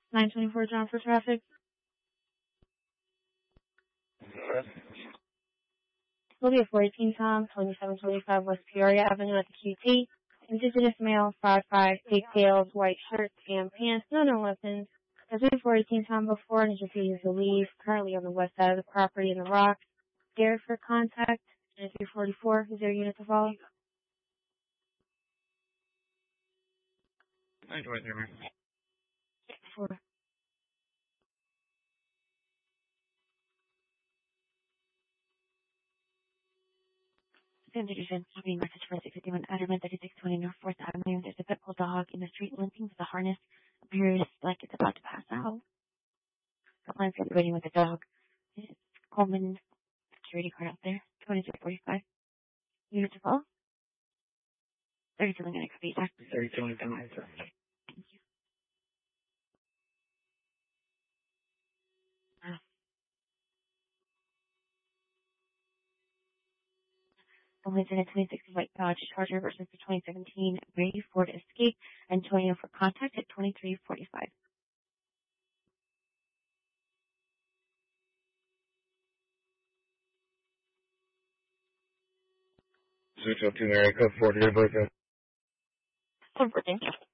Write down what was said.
924 John for traffic. Will be a 418 Tom, 2725 West Peoria Avenue at the QT. Indigenous male, 5'5", pigtails, white shirt, tan pants, no weapons. Has been 418 Tom before and is refusing to leave. Currently on the west side of the property in the rock. Scared for contact. 344. Is there a unit to follow? 923. 4. San Diego keeping message for 651 Adderman 3620 North 4th Avenue. There's a pit bull dog in the street limping with a harness. Appears like it's about to pass out. The line's got waiting with the dog. It's Coleman security card out there. 2345. Unit to follow? 32 Lincoln XP. 32 Lincoln XP. Thank you. Someone's in a 2060 white Dodge Charger versus the 2017 gray Ford Escape. Antonio for contact at 2345. 602 Mary Code 40 birthday. Thank you.